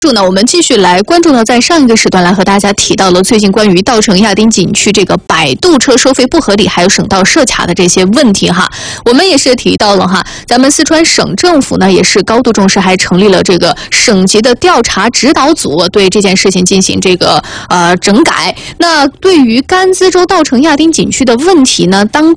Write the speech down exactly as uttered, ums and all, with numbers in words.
注呢，我们继续来关注呢，在上一个时段来和大家提到了最近关于稻城亚丁景区这个摆渡车收费不合理，还有省道设卡的这些问题哈。我们也是提到了哈，咱们四川省政府呢也是高度重视，还成立了这个省级的调查指导组，对这件事情进行这个呃整改。那对于甘孜州稻城亚丁景区的问题呢，当